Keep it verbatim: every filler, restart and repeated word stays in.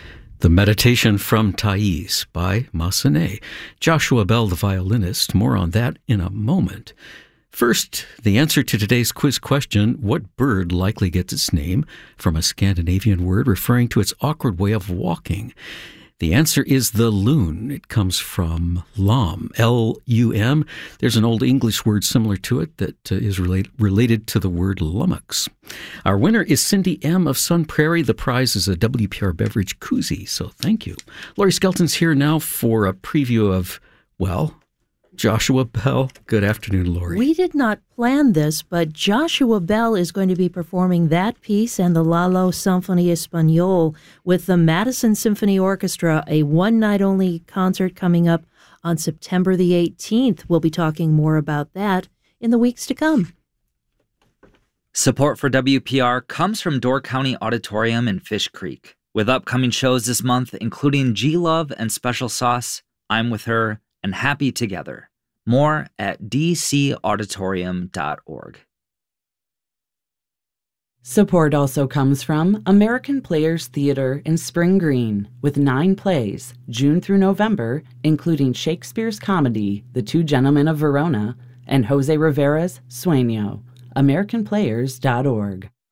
The Meditation from Thais by Massenet. Joshua Bell, the violinist. More on that in a moment. First, the answer to today's quiz question: what bird likely gets its name from a Scandinavian word referring to its awkward way of walking? The answer is the loon. It comes from lum, L U M. There's an Old English word similar to it that uh, is relate, related to the word lummox. Our winner is Cindy M. of Sun Prairie. The prize is a W P R beverage koozie, so thank you. Laurie Skelton's here now for a preview of, well, Joshua Bell. Good afternoon, Laurie. We did not plan this, but Joshua Bell is going to be performing that piece and the Lalo Symphonie Espagnole with the Madison Symphony Orchestra, a one-night-only concert coming up on September the eighteenth. We'll be talking more about that in the weeks to come. Support for W P R comes from Door County Auditorium in Fish Creek. With upcoming shows this month, including G-Love and Special Sauce, I'm With Her, and Happy Together. More at d c auditorium dot org. Support also comes from American Players Theater in Spring Green, with nine plays, June through November, including Shakespeare's comedy, The Two Gentlemen of Verona, and Jose Rivera's Sueño. american players dot org.